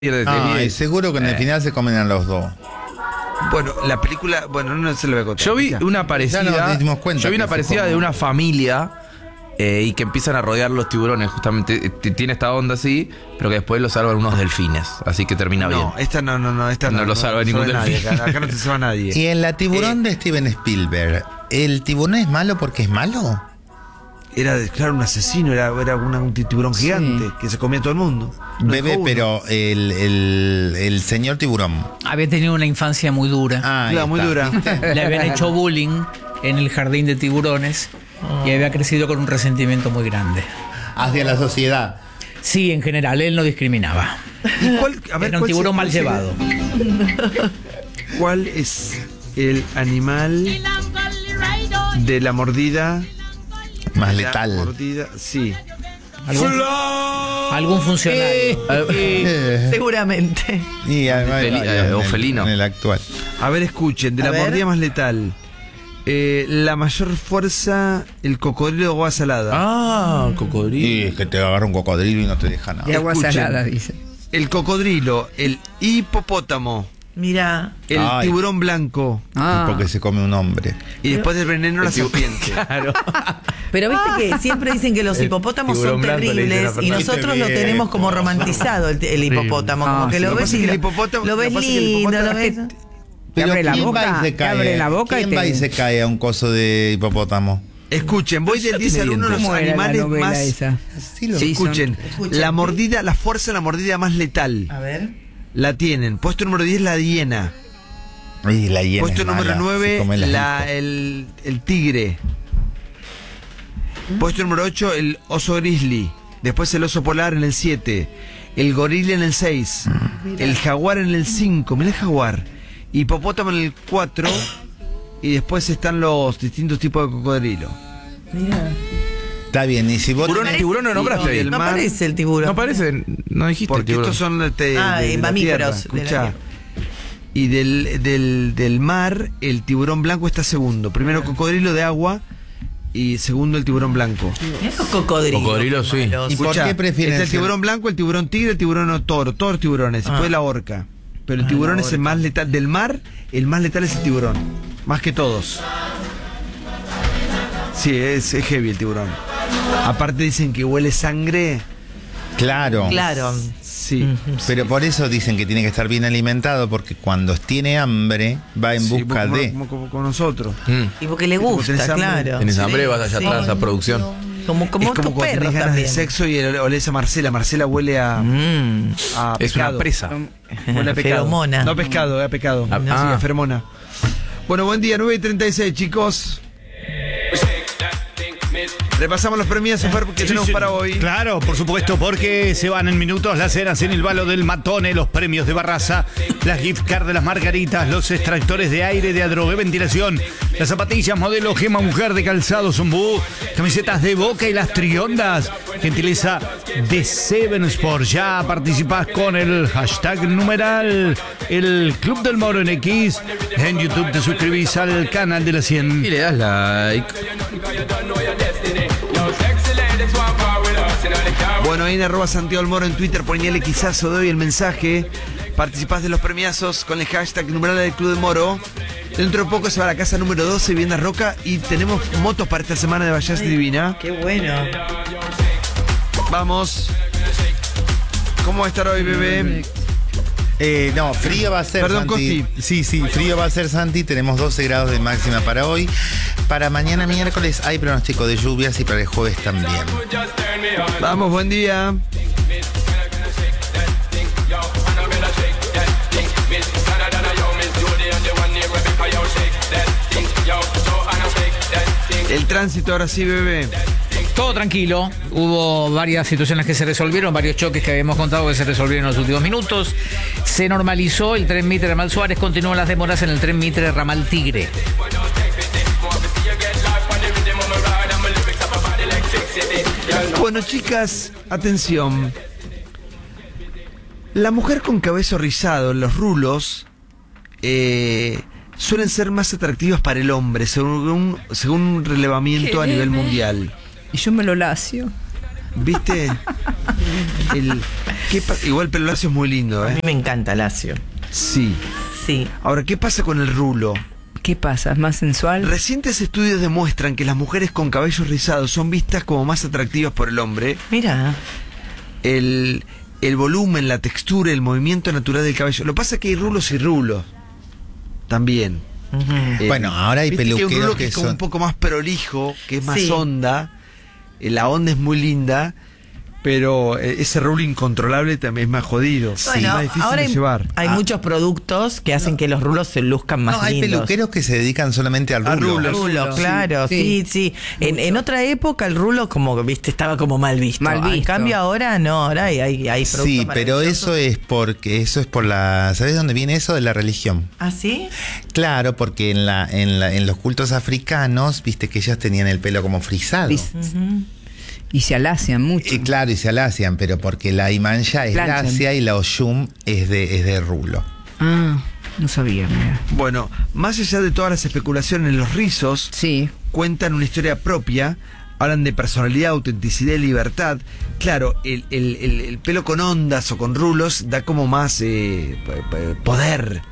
Seguro que en el final se comen a los dos. Bueno, la película, no se lo voy a contar. Yo vi una parecida. nos dimos cuenta Yo vi una que parecida de una familia y que empiezan a rodear los tiburones. Justamente tiene esta onda así, pero que después lo salvan unos delfines. Así que termina bien. Esta no lo salva ningún delfín. Acá no te salva nadie. Y en La Tiburón de Steven Spielberg, ¿el tiburón es malo porque es malo? Era, claro, un asesino, era un tiburón gigante que se comía a todo el mundo. Bebé, pero el señor tiburón. Había tenido una infancia muy dura. Claro, muy dura. Le habían hecho bullying en el jardín de tiburones y había crecido con un resentimiento muy grande. Hacia la sociedad. Sí, en general, él no discriminaba. ¿Y era un tiburón mal llevado. ¿Cuál es el animal de la mordida más letal? Mordida, sí. ¿Algún funcionario? Seguramente. O felino. En el actual. A ver, escuchen, de la mordida más letal. La mayor fuerza, el cocodrilo de agua salada. El cocodrilo. Y es que te agarra un cocodrilo y no te deja nada. De agua salada, dice. El cocodrilo, el hipopótamo. Mira. El tiburón blanco. Porque se come un hombre. Y después del veneno la serpiente. Claro. Pero viste que siempre dicen que los hipopótamos son terribles y nosotros lo tenemos como romantizado el hipopótamo. Como que lo ves y lo ves lindo, lo ves. Pero abre la ¿quién boca, va y se te cae? abre la boca ¿Quién y va y se cae a un coso de hipopótamo? Escuchen, voy del 10 al 1 de los animales más. Escuchen, la mordida, la fuerza de la mordida más letal. A ver. La tienen. Puesto número 10, la hiena. Y la hiena. Puesto número 9, el tigre. Puesto número 8, el oso grizzly. Después el oso polar en el 7. El gorila en el 6. El jaguar en el 5. Mirá el jaguar. Hipopótamo en el 4. Y después están los distintos tipos de cocodrilo. Mira. Está bien, y si vos tiburón no nombraste ahí. No aparece el tiburón. No aparece, no dijiste. Porque estos son de mamíferos. Escuchá. Y del mar, el tiburón blanco está segundo. Primero cocodrilo de agua y segundo el tiburón blanco. Mirá los cocodrilos. Cocodrilo, sí. ¿Y por qué prefieren está el tiburón blanco, el tiburón tigre, el tiburón toro, todos los tiburones, después la orca. Pero el tiburón es el más letal. Del mar, el más letal es el tiburón. Más que todos. Sí, es heavy el tiburón. Aparte dicen que huele sangre. Claro. Sí. Pero por eso dicen que tiene que estar bien alimentado, porque cuando tiene hambre va en busca de. Como nosotros. Y porque le gusta, claro. Tenés hambre, vas allá atrás a producción. Como es como tus cuando perros tenés ganas también. de sexo y olés a Marcela. Marcela huele a Es pescado. una presa. Huele a pecado. Feromona. No pescado, a pecado. Sí, a feromona. Bueno, buen día, 9:36, chicos. Repasamos los premios que tenemos para hoy. Claro, por supuesto, porque se van en minutos las cenas en el Balo del Matone, los premios de Barraza, las gift cards de las Margaritas, los extractores de aire de Adrogué Ventilación, las zapatillas modelo Gema Mujer de Calzado Zumbú, camisetas de Boca y las Triondas, gentileza de Seven Sports. Ya participás con el hashtag numeral el Club del Moro en X. En YouTube te suscribís al canal de la 100 y le das like. Bueno, ahí en @Santiago del Moro en Twitter, ponele quizás doy el mensaje. Participás de los premiazos con el hashtag numeral del Club del Moro. Dentro de poco se va a la casa número 12, Vivienda Roca, y tenemos motos para esta semana de Vallas Divina. Qué bueno. Vamos. ¿Cómo va a estar hoy, bebé? No, frío va a ser, Perdón, Santi. Sí, frío va a ser, Santi. Tenemos 12 grados de máxima para hoy. Para mañana miércoles hay pronóstico de lluvias y para el jueves también. Vamos, buen día. El tránsito ahora sí, bebé. Todo tranquilo, hubo varias situaciones que se resolvieron, varios choques que habíamos contado que se resolvieron en los últimos minutos. Se normalizó el tren Mitre Ramal Suárez, continúan las demoras en el tren Mitre Ramal Tigre. Bueno, chicas, atención. La mujer con cabello rizado, los rulos, suelen ser más atractivas para el hombre, según un relevamiento a nivel mundial. Y yo me lo lacio. ¿Viste? Igual el pelo lacio es muy lindo, A ¿eh? mí me encanta lacio. Sí. Sí. Ahora, ¿qué pasa con el rulo? ¿Qué pasa? ¿Es más sensual? Recientes estudios demuestran que las mujeres con cabellos rizados son vistas como más atractivas por el hombre. Mira. El volumen, la textura, el movimiento natural del cabello. Lo que pasa es que hay rulos y rulos. También. Bueno, ahora hay ¿viste que hay un peluqueros rulo que que es como son... un poco más prolijo, que es más Sí. onda. La onda es muy linda, pero ese rulo incontrolable también es más jodido. Bueno, es más difícil ahora de llevar. hay muchos productos que hacen que los rulos se luzcan más No, hay lindos. peluqueros que se dedican solamente al A rulo. rulos. Rulos, claro, Sí. sí. En otra época el rulo como viste estaba como mal visto. Mal En visto. cambio ahora no, ahora hay productos Sí, pero maravillosos. eso es por la... ¿Sabes dónde viene eso? De la religión. ¿Ah, sí? Claro, porque en los cultos africanos, viste que ellos tenían el pelo como frisado. Y se alacian mucho. Y claro, y se alacian, pero porque la Imanja es Planchan. lacia y la Oshum es de rulo. Ah, no sabía, mira. Bueno, más allá de todas las especulaciones, los rizos Sí. cuentan una historia propia, hablan de personalidad, autenticidad y libertad. Claro, el pelo con ondas o con rulos da como más poder,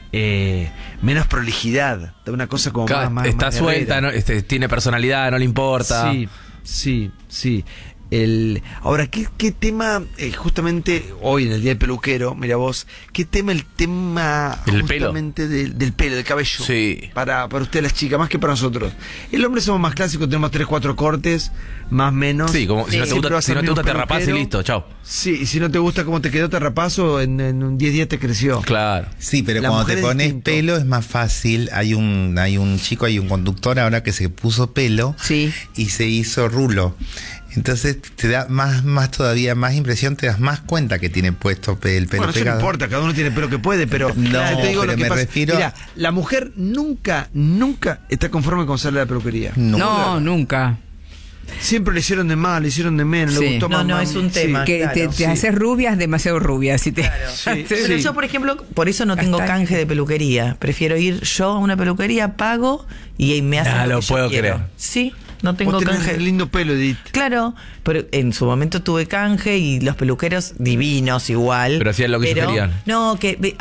menos prolijidad, da una cosa como más Está más suelta, guerrera. ¿no? Tiene personalidad, no le importa. Sí. Ahora, ¿qué tema, justamente hoy en el Día del Peluquero, mira vos, qué tema el tema ¿El pelo? justamente del pelo, del cabello? Sí. Para ustedes las chicas, más que para nosotros. El hombre somos más clásicos, tenemos 3, 4 cortes, más menos. Sí, como si no te Siempre gusta, vas si al no te, mismo gusta te rapás y peluquero. listo, chao. Sí, y si no te gusta cómo te quedó, te rapazo, en un 10 días te creció. Claro. Sí, pero La cuando mujer te es pones distinto. pelo es más fácil. Hay un conductor ahora que se puso pelo Sí. y se hizo rulo. Entonces te da todavía más impresión, te das más cuenta que tiene puesto el pelo Bueno, eso no pegado. importa, cada uno tiene el pelo que puede, pero No, te digo pero lo que me pasa. refiero- Mira, la mujer nunca está conforme con salir de la peluquería. No, nunca. Siempre le hicieron de más, le hicieron de menos, Sí. le gustó más. No, más- es un sí. tema. Que te sí. haces rubias, demasiado rubias. Si te Sí, Pero sí. yo, por ejemplo, por eso no tengo Hasta- canje de peluquería. Prefiero ir yo a una peluquería, pago y me hacen Ah, lo lo que yo puedo quiero. creer. Sí, no tengo Vos tenés canje. un lindo pelo, Edith. Claro, pero en su momento tuve canje y los peluqueros divinos igual. Pero hacían lo que ellos querían. No,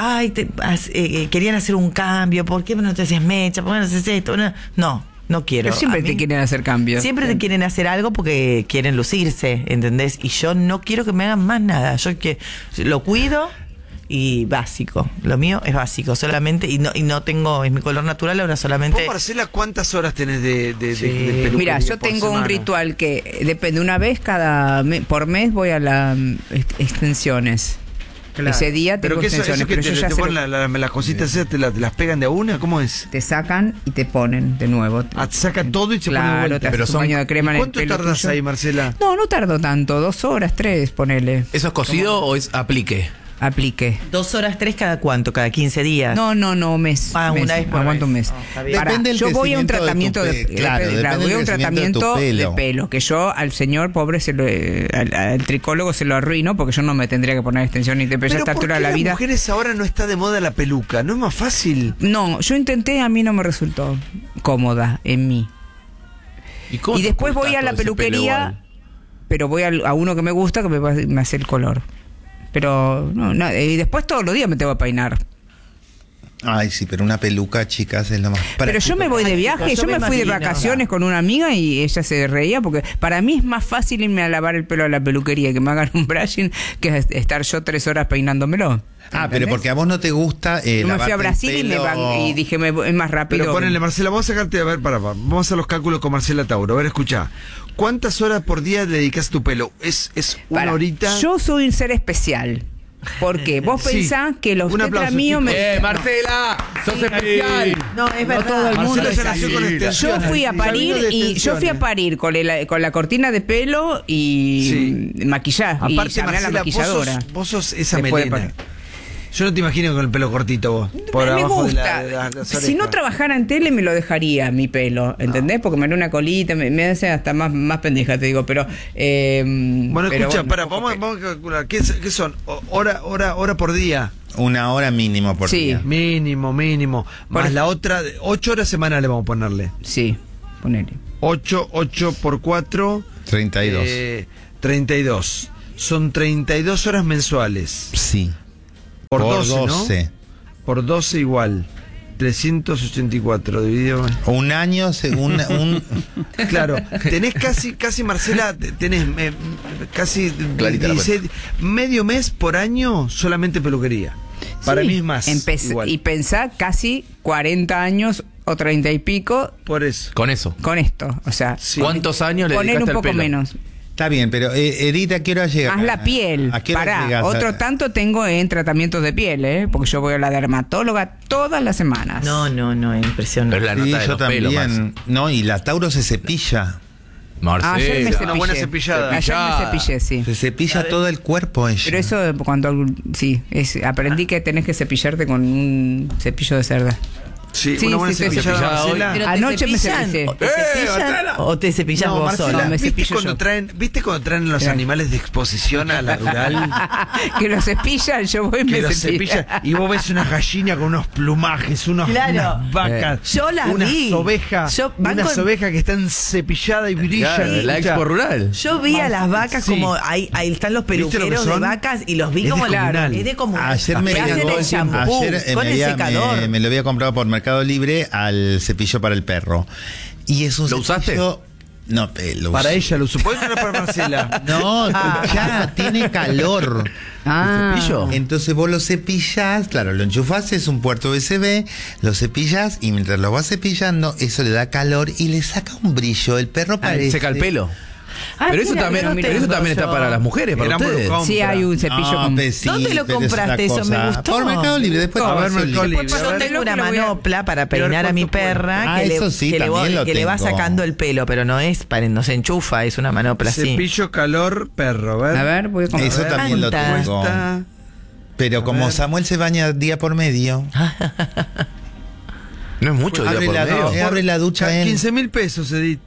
querían hacer un cambio. ¿Por qué no te haces mecha? ¿Por qué no haces esto? No quiero. Pero siempre A mí- te quieren hacer cambios. Siempre te quieren hacer algo porque quieren lucirse, ¿entendés? Y yo no quiero que me hagan más nada. Yo lo cuido y básico. Lo mío es básico solamente y no tengo, es mi color natural, ahora solamente. Vos, Marcela, ¿cuántas horas tenés de peluquería Mira, yo por tengo un semana? ritual que depende, una vez por mes voy a las extensiones. Claro. Ese día Pero tengo que eso extensiones, que pero te, yo ya te sé ponen las cositas esas, te las pegan de a una, ¿cómo es? te sacan y te ponen de nuevo. Ah, te saca todo y se pone de Claro, vuelta. te haces Pero un son- baño de crema en el ¿Cuánto pelo tardas tuyo. ahí, Marcela? No tardo tanto, 2 horas, 3, ponele. ¿Eso es cocido o es aplique? Aplique. 2 horas 3 cada cuánto, cada 15 días. No, mes. Ah, mes, una vez por aguanto un mes. mes. Oh, está bien. Depende del Yo voy a un crecimiento tratamiento de tu claro, depende voy a del un crecimiento tratamiento de de tu pelo, que yo al señor pobre al tricólogo se lo arruino porque yo no me tendría que poner extensión ni te pero a esta ¿por altura qué de la las vida. mujeres ahora no está de moda la peluca? ¿No es más fácil? No, yo intenté, a mí no me resultó cómoda en mí. cómo Y te después ocultas voy a la todo ese pelo peluquería, igual? pero voy a uno que me gusta que me hace el color. Pero y después todos los días me tengo que peinar. Ay, sí, pero una peluca, chicas, es lo más práctico. Pero yo me voy de viaje, Yo yo me me fui de imagino. vacaciones con una amiga y ella se reía porque para mí es más fácil irme a lavar el pelo a la peluquería y que me hagan un brushing que estar yo 3 horas peinándomelo. Ah, pero porque a vos no te gusta Yo me fui lavarte a el Brasil y dije es más rápido. Pero ponele, Marcela, vamos a sacarte, a ver, vamos a hacer los cálculos con Marcela Tauro. A ver, escucha. ¿Cuántas horas por día le dedicas a tu pelo? ¿Es una Para, horita? Yo soy un ser especial. Porque vos Sí. pensás que los Un tetras aplauso, míos me... Marcela! ¡Sos especial! No, es verdad. todo el mundo Marcela es se nació así. con Yo extensiones. fui a Ya parir vino de y yo fui a extensiones. parir con la cortina de pelo y maquillaje. Aparte, y llamé a la Marcela, maquilladora. vos sos esa Después de melena. Yo no te imagino con el pelo cortito vos. Por me abajo gusta. de las Si orejas. no trabajara en tele me lo dejaría mi pelo, ¿entendés? Porque me haría una colita, me hace hasta más pendeja, te digo, pero... Bueno, pero escucha, bueno, vamos a calcular. ¿Qué son? ¿Hora por día? Una hora mínimo por Sí. día. Mínimo. Por- Más la otra, 8 horas semanales vamos a ponerle. Sí, ponele. 8 por 4. 32. 32. son 32 horas mensuales. Sí. Por 12, ¿no? Por 12 igual. 384 dividido. Un año según Claro, tenés casi Marcela, tenés casi Clarita la 16, medio mes por año solamente peluquería. Para Sí, mí es más. Igual. y pensá casi 40 años o 30 y pico Por eso. Con eso. con esto. O sea, Sí. ¿Cuántos años le poner dedicaste un al poco pelo? menos. Está bien, pero Edith, ¿a qué hora llega? Más la piel. ¿A qué hora Pará, llegas? otro tanto tengo en tratamientos de piel, porque yo voy a la dermatóloga todas las semanas. No, impresionante. Pero es la Sí, nota de yo los pelos, también. No, y la Tauro se cepilla. Marcela. Ayer me cepillé. Una buena cepillada. Ayer me cepillé, sí. Se cepilla todo el cuerpo ella. Pero eso aprendí que tenés que cepillarte con un cepillo de cerda. Sí, Sí, una buena sí, cepillada. cepillada hoy. Marcela. Pero ¿te Anoche me cepillan? cepillé. ¿O te cepillan o te cepillas No, vos Marcela, sola? me ¿viste cepillo cuando yo. traen los Claro. animales de exposición a la rural? Que lo cepillan, yo voy y Que me los cepillo. cepillan y vos ves una gallina con unos plumajes, Claro. unas vacas, Yo las unas vi. ovejas, Yo banco unas en- ovejas que están cepilladas y brillan. Claro, la Escucha, expo rural. Yo vi a las vacas Sí. como ahí están los ¿Viste lo que peluqueros de son? vacas y los vi Es como descomunal. es de como Ayer me, que hacen llegó- el champú ayer, con me, el había- secador. me lo había comprado por Mercado Libre al cepillo para el perro. Y es un ¿Lo usaste? cepillo- No, lo Para usé. ella lo uso. ¿Puedes traer para Marcela? No, ya tiene calor. Ah. ¿El cepillo? Entonces vos lo cepillás, claro, lo enchufás, es un puerto USB, lo cepillás y mientras lo vas cepillando, eso le da calor y le saca un brillo. El perro parece... Seca el pelo. Ah, pero eso mira, también, no pero eso tengo también está yo. para las mujeres, para Éramos ustedes. los Sí, hay un cepillo No, con... pues sí, ¿Dónde lo pero es otra compraste? Eso me cosa. gustó. Por Mercado Libre, después A te ver, paso el Mercado link. Libre. Yo A ver, tengo una lo voy a- manopla para peinar a mi ¿cuánto cuesta? perra Ah, que, eso sí, que también lo le va tengo. sacando el pelo, pero no se enchufa, es una manopla así. Cepillo calor perro, A ver, voy a comprar. Eso también lo ¿Cuánta? tengo. Cuesta... Pero como ver. Samuel se baña día por medio, No es mucho día abre por la, medio. abre la ducha en... 15.000 pesos, Edith.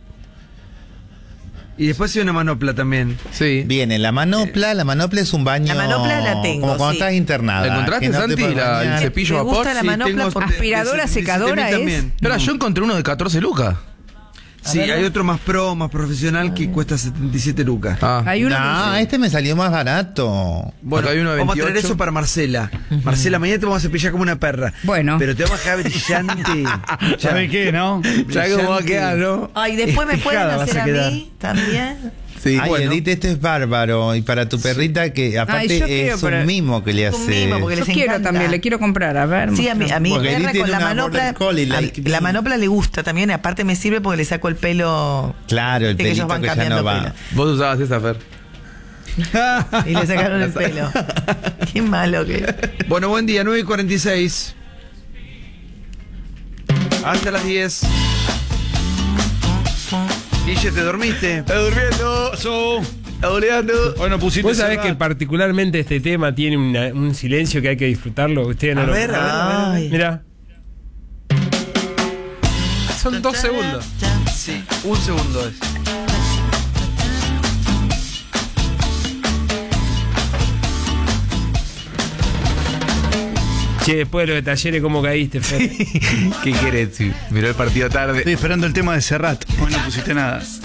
Y después hay una manopla también. Sí. Viene la manopla es un baño... La manopla la tengo, Como cuando sí. estás internada. ¿La encontraste, que no te Santi? puedes El bañar. cepillo a Me gusta vapor. la manopla porque- Aspiradora, secadora 17.000 es- también. Pero yo encontré uno de 14 lucas. Sí, hay otro más pro, más profesional que cuesta 77 lucas. Ah. Hay uno No, este me salió más barato. Bueno, Acá hay uno de vamos a traer 28. eso para Marcela. Marcela, mañana te vamos a cepillar como una perra. Bueno. Pero te vamos a dejar brillante. ¿Sabe qué, no? Ya cómo va a quedar, ¿no? Ay, después me pueden Espejada vas hacer a a quedar. mí también. Sí. Ay, bueno. Edith, esto es bárbaro. Y para tu perrita, que aparte yo quiero es para- un mimo que le Es un hace. mimo, porque Yo les quiero encanta. también, le quiero comprar, a ver. Sí, a mi Porque perra Edith con tiene la una manopla, border collie, la manopla le gusta también, y aparte me sirve porque le saco el pelo. Claro, el Viste que ellos pelito van que ya cambiando no va. pelo. Vos usabas esa, Fer. Y le sacaron el pelo. Qué malo que. Bueno, buen día, 9:46. Hasta las 10. Guille, ¿te dormiste? Está durmiendo. Está boleando. Bueno, pusiste Vos sabés cerrar. que particularmente este tema tiene un silencio que hay que disfrutarlo. Ustedes no A lo. ver, Ay. Mira. Son 2 segundos. Sí, un segundo es. Che, después de los de Talleres, ¿cómo caíste, Fer? ¿Qué querés? Sí, miró el partido tarde. Estoy esperando el tema de Serrat. Hoy no pusiste nada.